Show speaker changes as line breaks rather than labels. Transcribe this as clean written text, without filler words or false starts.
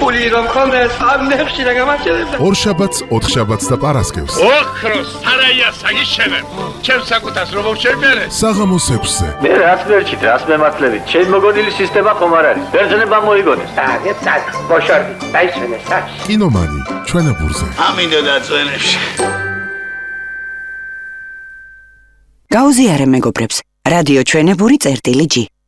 ფული რომ ხონდეს ამ ნებში რა გამაჩერებდა.
ორშაბათს, ოთხშაბათს და პარასკევს.
ოქროს სარაია საგიშენებ. ჩემს საკუთას რომ მოვშერბერე.
საღამოს 6-ზე.
მე რას ვერჩით, რას მემართლებით? ჩემ მოგონილი სისტემა ხომ არ არის. ბერძნება მოიგონეს.
წად, მოშორდი, დაისვენე სახლში.
კინომანი, ჩვენებურზე.
ამინდო დაწვენებში.
გაუზიარე მეგობრებს, რადიო ჩვენებური წერტილი G.